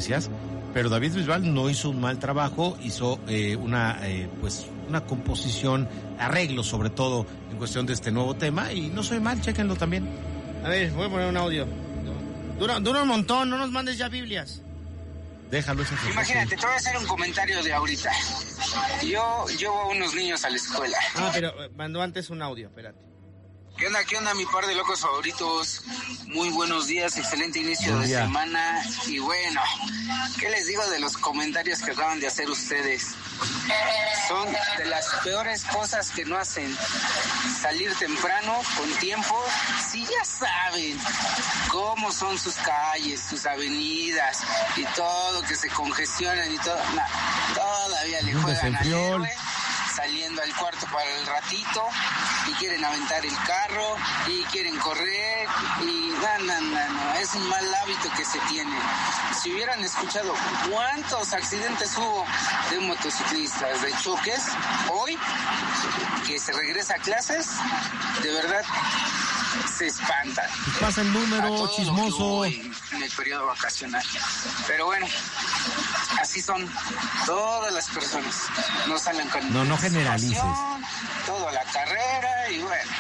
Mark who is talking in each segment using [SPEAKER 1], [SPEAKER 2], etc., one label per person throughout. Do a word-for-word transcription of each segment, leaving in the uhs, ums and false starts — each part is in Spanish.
[SPEAKER 1] Iglesias, pero David Bisbal no hizo un mal trabajo, hizo eh, una eh, pues una composición, arreglo sobre todo en cuestión de este nuevo tema, y no soy mal, chéquenlo también.
[SPEAKER 2] A ver, voy a poner un audio. Dura, dura un montón, no nos mandes ya Biblias.
[SPEAKER 1] Déjalo ese.
[SPEAKER 3] Imagínate, te voy a hacer un comentario de ahorita. Yo llevo a unos niños a la escuela.
[SPEAKER 2] Ah, pero mandó antes un audio, espérate.
[SPEAKER 3] ¿Qué onda, qué onda, mi par de locos favoritos? Muy buenos días, excelente inicio
[SPEAKER 1] Buen
[SPEAKER 3] de
[SPEAKER 1] día.
[SPEAKER 3] semana. Y bueno, ¿qué les digo de los comentarios que acaban de hacer ustedes? Son de las peores cosas que no hacen. Salir temprano, con tiempo, si ya saben cómo son sus calles, sus avenidas y todo, que se congestionan y todo. No, todavía le
[SPEAKER 1] Un
[SPEAKER 3] juegan al
[SPEAKER 1] desenfriol.
[SPEAKER 3] héroe, saliendo al cuarto para el ratito, y quieren aventar el carro, y quieren correr, y no, no, no, no, es un mal hábito que se tiene. Si hubieran escuchado cuántos accidentes hubo de motociclistas, de choques, hoy, que se regresa a clases, de verdad, se espantan.
[SPEAKER 1] Pasa el
[SPEAKER 3] A
[SPEAKER 1] número,
[SPEAKER 3] todo lo que
[SPEAKER 1] chismoso.
[SPEAKER 3] hubo En, en el periodo vacacional. Pero bueno, así son todas las personas. No salen con
[SPEAKER 1] No, no generalices.
[SPEAKER 3] información, todo a la carrera y bueno.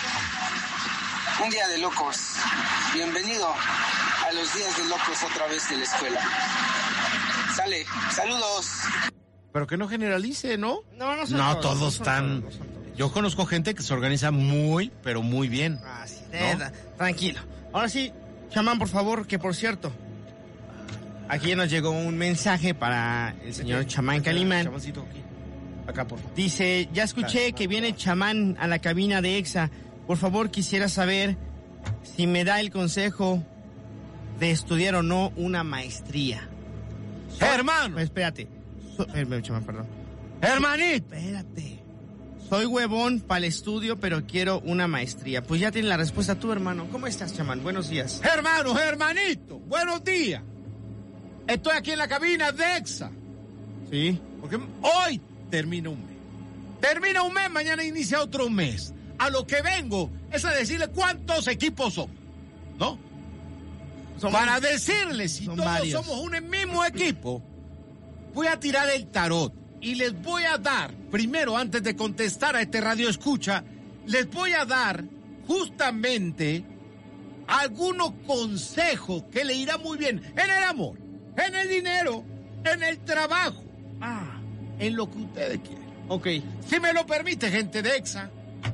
[SPEAKER 3] Un día de locos. Bienvenido a los días de locos otra vez de la escuela. Sale, saludos.
[SPEAKER 1] Pero que no generalice, ¿no?
[SPEAKER 2] No, no son
[SPEAKER 1] No,
[SPEAKER 2] todos,
[SPEAKER 1] todos
[SPEAKER 2] no son
[SPEAKER 1] están...
[SPEAKER 2] todos, no son todos.
[SPEAKER 1] Yo conozco gente que se organiza muy, pero muy bien.
[SPEAKER 2] Ah, sí,
[SPEAKER 1] ¿No?
[SPEAKER 2] neta, tranquilo. Ahora sí, chamán, por favor, que por cierto, aquí nos llegó un mensaje para el señor chamán Calimán.
[SPEAKER 1] Chamancito, aquí. Acá, por favor.
[SPEAKER 2] Dice, ya escuché que viene chamán a la cabina de EXA. Por favor, quisiera saber si me da el consejo de estudiar o no una maestría.
[SPEAKER 1] Hermano,
[SPEAKER 2] Espérate. So- eh, chamán, perdón.
[SPEAKER 1] hermanito.
[SPEAKER 2] Espérate. Soy huevón para el estudio, pero quiero una maestría. Pues ya tienes la respuesta tú, hermano. ¿Cómo estás, chamán? Buenos días.
[SPEAKER 1] Hermano, hermanito, buenos días. Estoy aquí en la cabina de EXA.
[SPEAKER 2] Sí.
[SPEAKER 1] Porque hoy termina un mes. Termina un mes, mañana inicia otro mes. A lo que vengo es a decirle cuántos equipos somos, ¿no?
[SPEAKER 2] Somos-
[SPEAKER 1] Para decirles si
[SPEAKER 2] son
[SPEAKER 1] todos
[SPEAKER 2] varios.
[SPEAKER 1] somos un mismo equipo, voy a tirar el tarot y les voy a dar, primero, antes de contestar a este radio escucha, les voy a dar justamente algunos consejos que le irá muy bien en el amor, en el dinero, en el trabajo, ah, en lo que ustedes quieran.
[SPEAKER 2] Ok.
[SPEAKER 1] Si me lo permite, gente de EXA,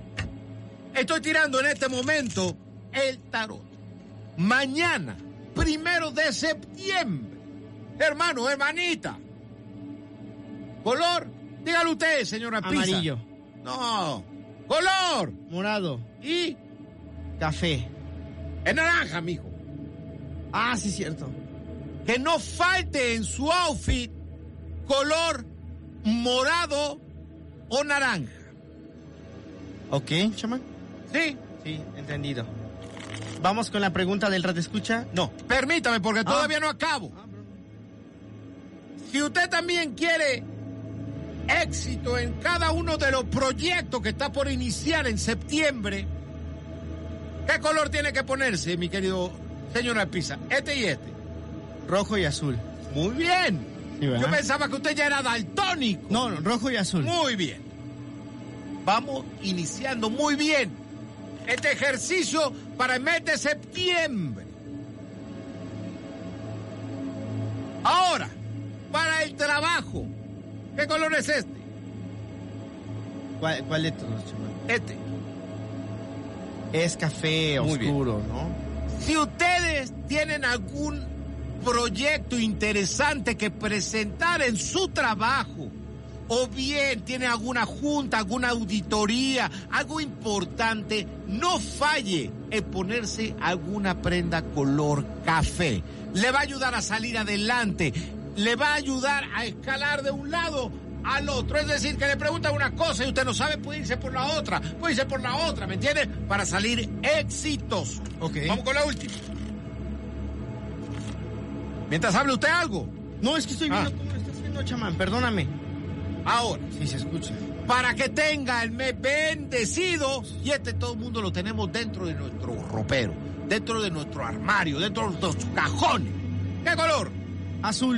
[SPEAKER 1] estoy tirando en este momento el tarot. Mañana, primero de septiembre, hermano, hermanita, color, dígalo usted, señora Pisa.
[SPEAKER 2] Amarillo,
[SPEAKER 1] No, color
[SPEAKER 2] morado,
[SPEAKER 1] y
[SPEAKER 2] café.
[SPEAKER 1] en naranja, mijo.
[SPEAKER 2] Ah, sí, cierto.
[SPEAKER 1] Que no falte en su outfit color morado o naranja.
[SPEAKER 2] Ok, chamán.
[SPEAKER 1] ¿Sí?
[SPEAKER 2] Sí, entendido. Vamos con la pregunta del radio escucha.
[SPEAKER 1] No, permítame porque
[SPEAKER 2] Ah.
[SPEAKER 1] todavía no acabo. Si usted también quiere éxito en cada uno de los proyectos que está por iniciar en septiembre, ¿qué color tiene que ponerse, mi querido señora Pisa? Este y este.
[SPEAKER 2] Rojo y azul.
[SPEAKER 1] Muy bien.
[SPEAKER 2] Sí, ¿verdad?
[SPEAKER 1] Yo pensaba que usted ya era daltónico.
[SPEAKER 2] No, no, rojo y azul.
[SPEAKER 1] Muy bien. Vamos iniciando muy bien este ejercicio para el mes de septiembre. Ahora, para el trabajo, ¿qué color es este?
[SPEAKER 2] ¿Cuál, cuál de todos, chamán?
[SPEAKER 1] Este.
[SPEAKER 2] Es café
[SPEAKER 1] Muy bien.
[SPEAKER 2] oscuro, ¿no?
[SPEAKER 1] Si ustedes tienen algún proyecto interesante que presentar en su trabajo, o bien tienen alguna junta, alguna auditoría, algo importante, no falle en ponerse alguna prenda color café. Le va a ayudar a salir adelante, le va a ayudar a escalar de un lado al otro. Es decir, que le preguntan una cosa y usted no sabe, puede irse por la otra, puede irse por la otra, ¿me entiende? Para salir exitoso.
[SPEAKER 2] Ok.
[SPEAKER 1] Vamos con la última. Mientras hable usted algo.
[SPEAKER 2] No, es que estoy viendo
[SPEAKER 1] Ah.
[SPEAKER 2] cómo lo estás haciendo, chamán. Perdóname.
[SPEAKER 1] Ahora,
[SPEAKER 2] Sí, se escucha.
[SPEAKER 1] para que tenga el mes bendecido, y este todo el mundo lo tenemos dentro de nuestro ropero, dentro de nuestro armario, dentro de nuestros cajones. ¿Qué color?
[SPEAKER 2] Azul.